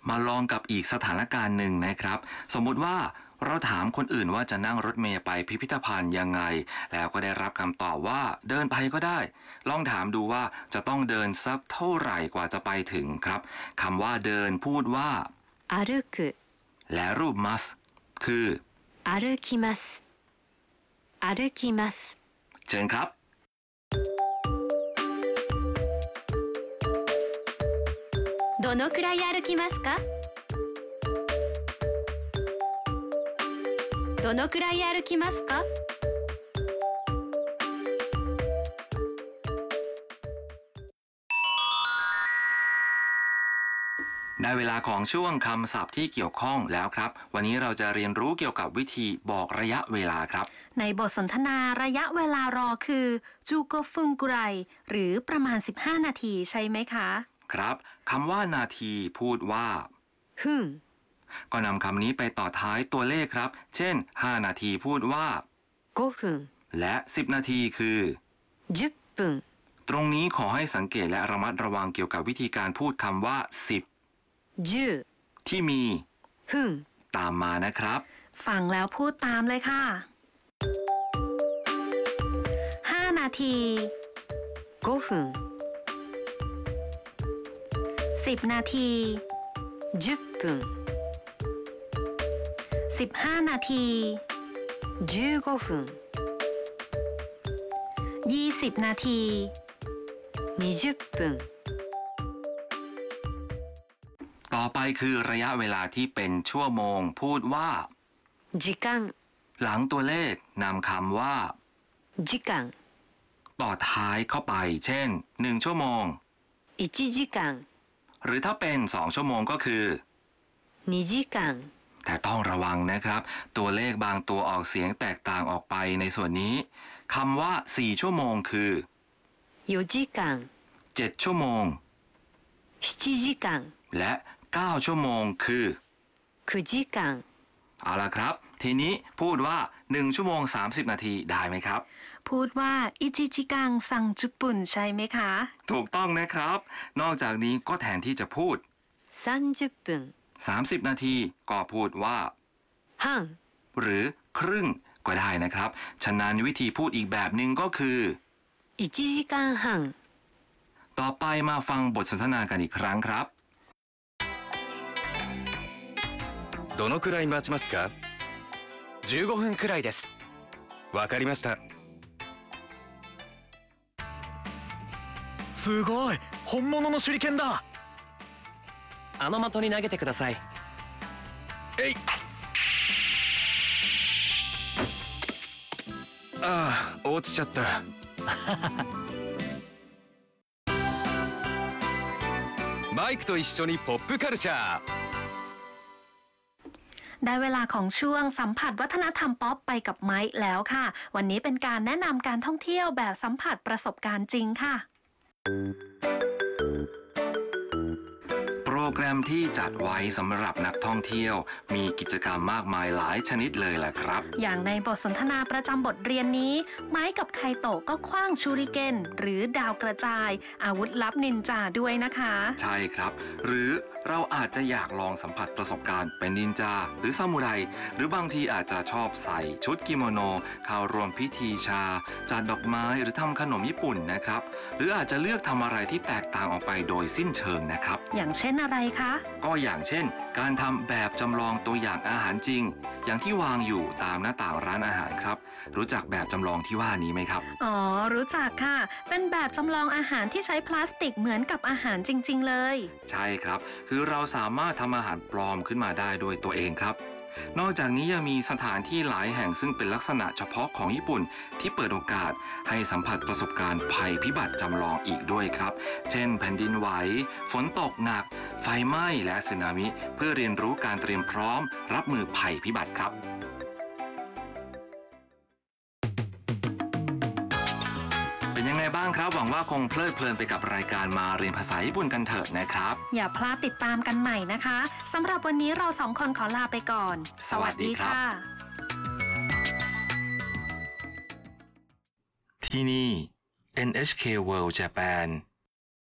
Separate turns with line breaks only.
มาลองกับอีกสถานการณ์หนึ่งนะครับสมมุติว่าเราถามคนอื่นว่าจะนั่งรถเมล์ไปพิพิธภัณฑ์ยังไงแล้วก็ได้รับคำตอบว่าเดินไปก็ได้ลองถามดูว่าจะต้องเดินสักเท่าไหร่กว่าจะไปถึงครับคำว่าเดินพูดว่า
歩く
และรูป must คือ
歩きます歩きます
เชิญครับ
どのくらい歩きますかどのくらい歩きますか
ได้เวลาของช่วงคำศัพท์ที่เกี่ยวข้องแล้วครับวันนี้เราจะเรียนรู้เกี่ยวกับวิธีบอกระยะเวลาครับ
ในบทสนทนาระยะเวลารอคือจูโกฟุงกุไรหรือประมาณ15นาทีใช่ไหมคะ
ครับคำว่านาทีพูดว่า
分
ก็นำคำนี้ไปต่อท้ายตัวเลขครับเช่น5นาทีพูดว่า
5分
และ10นาทีคือ
10分
ตรงนี้ขอให้สังเกตและระมัดระวังเกี่ยวกับวิธีการพูดคำว่า10
10
ที่มี
分
ตามมานะครับ
ฟังแล้วพูดตามเลยค่ะ5นาที
5分
10นาที
10分
15นาที
15分
20นาที
20分
ต่อไปคือระยะเวลาที่เป็นชั่วโมงพูดว่า
時間
หลังตัวเลขนำคำว่า
時間
ต่อท้ายเข้าไปเช่น1ชั่วโมง
1時間
หรือถ้าเป็น2ชั่วโมงก็คือ
2時間
แต่ต้องระวังนะครับตัวเลขบางตัวออกเสียงแตกต่างออกไปในส่วนนี้คำว่า4ชั่วโมงคือ
4時間
7ชั่วโมง
7時間
และ9ชั่วโมงคือ
9時間
เอาล่ะครับทีนี้พูดว่า1ชั่วโมง30นาทีได้ไหมครับ
พูดว่าอิจิจิกังซังจุปุ่นใช่ไหมคะ
ถูกต้องนะครับนอกจากนี้ก็แทนที่จะพูด
30分
30นาทีก็พูดว่า
半
หรือครึ่งก็ได้นะครับฉะนั้นวิธีพูดอีกแบบหนึ่งก็คือ
1時間半
ต่อไปมาฟังบทสนทนากันอีกครั้งครับ
どのくらい待ちますか15分くらいですわかりました
すごい本物の手裏剣だ
あの的に投げてください
えいああ落ちちゃったマイクと一緒にポップカルチャー
ได้เวลาของช่วงสัมผัสวัฒนธรรมป๊อปไปกับไมค์แล้วค่ะวันนี้เป็นการแนะนำการท่องเที่ยวแบบสัมผัสประสบการณ์จริงค่ะ
โปรแกรมที่จัดไว้สำหรับนักท่องเที่ยวมีกิจกรรมมากมายหลายชนิดเลยแหละครับ
อย่างในบทสนทนาประจำบทเรียนนี้ไม้กับไคโตะก็ขว้างชูริเกนหรือดาวกระจายอาวุธลับนินจาด้วยนะคะ
ใช่ครับหรือเราอาจจะอยากลองสัมผัสประสบการณ์เป็นนินจาหรือซามูไรหรือบางทีอาจจะชอบใส่ชุดกิโมโนเข้าร่วมพิธีชาจัดดอกไม้หรือทำขนมญี่ปุ่นนะครับหรืออาจจะเลือกทำอะไรที่แตกต่างออกไปโดยสิ้นเชิงนะครับ
อย่างเช่นอะไรคะ
ก็อย่างเช่นการทำแบบจำลองตัวอย่างอาหารจริงอย่างที่วางอยู่ตามหน้าต่างร้านอาหารครับรู้จักแบบจำลองที่ว่านี้ไหมครับ
อ๋อรู้จักค่ะเป็นแบบจำลองอาหารที่ใช้พลาสติกเหมือนกับอาหารจริงๆเลย
ใช่ครับคือเราสามารถทำอาหารปลอมขึ้นมาได้ด้วยตัวเองครับนอกจากนี้ยังมีสถานที่หลายแห่งซึ่งเป็นลักษณะเฉพาะของญี่ปุ่นที่เปิดโอกาสให้สัมผัสประสบการณ์ภัยพิบัติจำลองอีกด้วยครับเช่นแผ่นดินไหวฝนตกหนักไฟไหม้และสึนามิเพื่อเรียนรู้การเตรียมพร้อมรับมือภัยพิบัติครับเป็นยังไงบ้างครับหวังว่าคงเพลิดเพลินไปกับรายการมาเรียนภาษาญี่ปุ่นกันเถิดนะครับ
อย่าพลาดติดตามกันใหม่นะคะสำหรับวันนี้เราสองคนขอลาไปก่อน
สวัสดีครับที่นี่ NHK World Japan